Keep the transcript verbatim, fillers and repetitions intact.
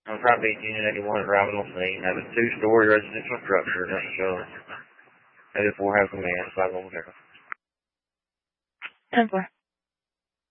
On Property Union eighty-one at Ravenel Scene. Have a two-story residential structure. That's uh, eighty-four have command, five one zero. ten four.